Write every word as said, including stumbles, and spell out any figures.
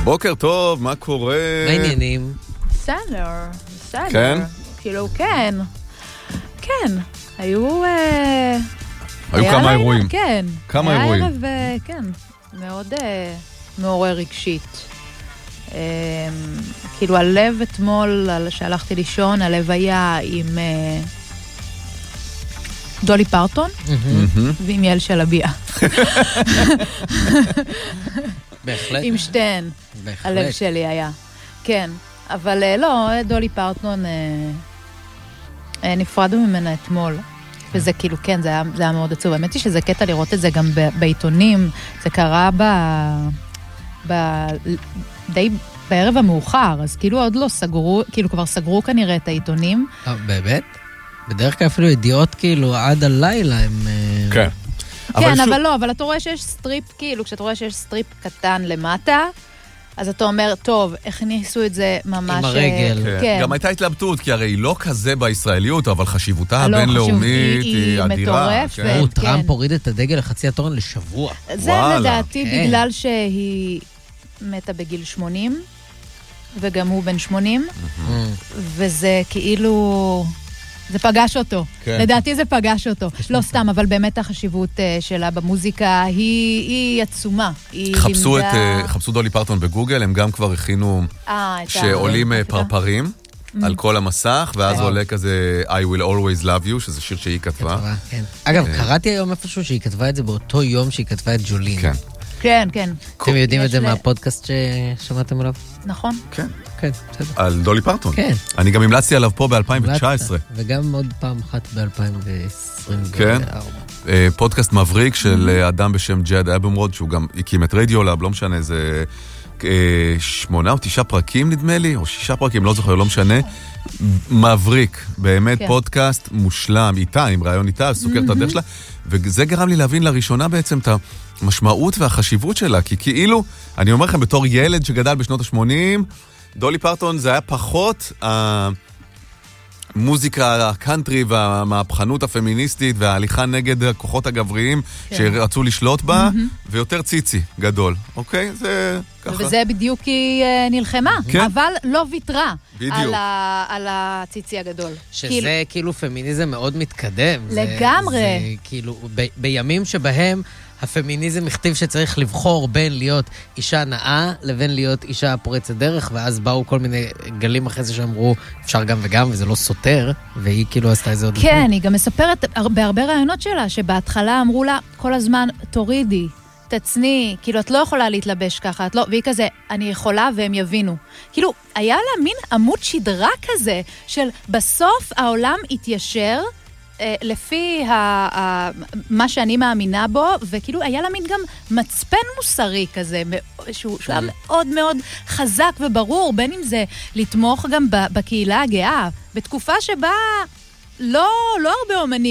בוקר טוב, מה קורה? מה העניינים? בסדר, בסדר. כן? כאילו, כן. כן. היו... אה, היו היה כמה לילה, אירועים. כן. כמה היה אירועים. ערב, אה, כן. מאוד אה, מעורר רגשית. אה, כאילו, הלב אתמול, על- שהלכתי לישון, הלב היה עם אה, דולי פרטון מהמם. ועם יעל שלביה. בהחלט. עם שתיהן. הלב בהחלט. שלי היה. כן. אבל אה, לא, דולי פרטון, אה, אה, נפרדנו ממנה אתמול. וזה כאילו, כן, זה היה, זה היה מאוד עצוב. האמת היא שזה קטע לראות את זה גם ב- בעיתונים. זה קרה ב... ב... די בערב המאוחר, אז כאילו עוד לא סגרו, כאילו כבר סגרו כנראה את העיתונים. אה, באמת? בדרך כלל אפילו ידיעות כאילו עד הלילה הם... אה, כן. כן, שוב- אבל לא, אבל אתה רואה שיש סטריפ, כאילו, כשאתה רואה שיש סטריפ קטן למטה, אז אתה אומר, טוב, הכניסו את זה ממש... עם הרגל. כן. כן. גם הייתה התלבטות, כי הרי היא לא כזה בישראליות, אבל חשיבותה לא, הבינלאומית חשוב, היא- היא היא אדירה. מטורפת. כן. הוא, כן. טראמפ הוריד את הדגל לחצי התורן לשבוע. זה וואלה. לדעתי כן. בגלל שהיא מתה בגיל שמונים, וגם הוא בן שמונים, וזה כאילו... זה פגש אותו. כן. לדעתי זה פגש אותו. לא סתם, אבל באמת החשיבות אה, שלה במוזיקה היא היא עצומה. היא חפשו את, לימדה- אה, חפשו דולי פרטון בגוגל, הם גם כבר הכינו אה, את ה- שעולים אה, את ה- פרפרים על כל המסך, ואז וואו. עולה כזה I will always love you, שזה שיר שהיא כתבה. כתבה, כן. אגב, קראתי היום איפשהו שהיא כתבה את זה באותו יום שהיא כתבה את ג'ולין. כן. כן, כן. אתם יודעים את יש זה ל- מהפודקאסט ששמעתם עליו? נכון. כן. כן, בסדר. על דולי פרטון. כן. אני גם המלצתי עליו פה ב-אלפיים תשע עשרה. וגם עוד פעם אחת ב-אלפיים עשרים כן. וארבע. אה, פודקאסט מבריק של אה, אדם בשם ג'אד אבומרוד, שהוא גם הקים את רדיולאב, לא משנה, זה אה, שמונה או תשעה פרקים נדמה לי, או שישה פרקים, לא זוכר, לא משנה. מבריק, באמת כן. פודקאסט מושלם, איתה, עם רעיון איתה, סוכר את הדרך שלה, וזה גרם לי להבין לראשונה בעצם את המשמעות והחשיבות שלה, כי כאילו, אני אומר לכם, בתור ילד שגדל בשנות ה-שמונים, דולי פרטון זה היה פחות המוזיקה הקאנטרי והמהפכנות הפמיניסטית וההליכה נגד הכוחות הגבריים כן. שרצו לשלוט בה, ויותר ציצי גדול, אוקיי? זה ככה. וזה בדיוק היא אה, נלחמה, כן. אבל לא ויתרה בדיוק. על ה- על הציצי הגדול. שזה כאילו, כאילו פמיניזם מאוד מתקדם. זה- לגמרי. זה כאילו, ב- בימים שבהם הפמיניזם הכתיב שצריך לבחור בין להיות אישה נאה לבין להיות אישה פורצת דרך, ואז באו כל מיני גלים אחרי זה שאמרו, אפשר גם וגם, וזה לא סותר, והיא כאילו עשתה את זה עוד... כן, היא גם מספרת בהרבה רעיונות שלה, שבהתחלה אמרו לה כל הזמן, תורידי, תצני, כאילו את לא יכולה להתלבש ככה, את לא, והיא כזה, אני יכולה והם יבינו. כאילו, היה לה מין עמוד שדרה כזה, של בסוף העולם התיישר, אה, לפי ה, ה, מה שאני מאמינה בו, וכאילו היה לה מין גם מצפן מוסרי כזה, שהוא, שהוא היה מאוד מאוד חזק וברור, בין אם זה לתמוך גם ב- בקהילה הגאה, בתקופה שבה לא, לא הרבה אומנים,